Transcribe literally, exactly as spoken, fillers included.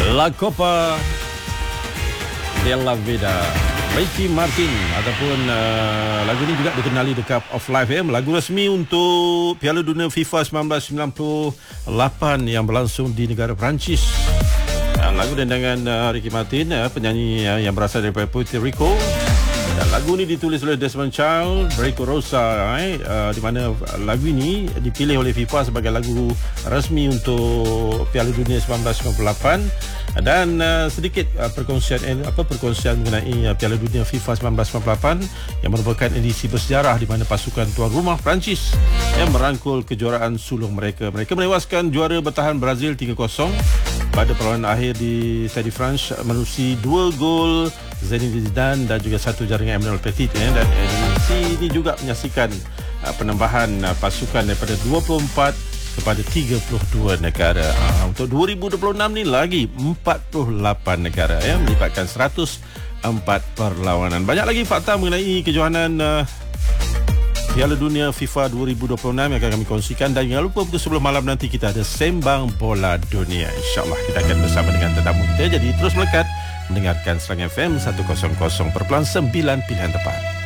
La Copa de la Vida, Ricky Martin, ataupun uh, lagu ini juga dikenali The Cup of Life, ya, lagu resmi untuk Piala Dunia FIFA seribu sembilan ratus sembilan puluh lapan yang berlangsung di negara Perancis. Uh, lagu dendangan uh, Ricky Martin, uh, penyanyi uh, yang berasal daripada Puerto Rico. Dan lagu ini ditulis oleh Desmond Child, Rico Rosa, eh, uh, di mana lagu ini dipilih oleh FIFA sebagai lagu resmi untuk Piala Dunia seribu sembilan ratus sembilan puluh lapan. Dan uh, sedikit uh, perkongsian eh, apa perkongsian mengenai uh, Piala Dunia FIFA seribu sembilan ratus sembilan puluh lapan yang merupakan edisi bersejarah di mana pasukan tuan rumah Perancis yang merangkul kejuaraan sulung mereka. Mereka menewaskan juara bertahan Brazil tiga kosong pada perlawanan akhir di Stade de France menerusi dua gol Zinedine Zidane dan juga satu jaringan Emmanuel Petit, ya. Dan edisi ini juga menyaksikan uh, penambahan uh, pasukan daripada dua puluh empat kepada tiga puluh dua negara. Uh, untuk dua ribu dua puluh enam ni lagi empat puluh lapan negara, ya, melibatkan seratus empat perlawanan. Banyak lagi fakta mengenai kejohanan uh, Piala Dunia FIFA dua ribu dua puluh enam yang akan kami kongsikan. Dan jangan lupa pukul sepuluh malam nanti kita ada Sembang Bola Dunia. InsyaAllah kita akan bersama dengan tetamu kita. Jadi terus melekat mendengarkan Serang F M seratus kosong kosong perpuluhan sembilan pilihan tepat.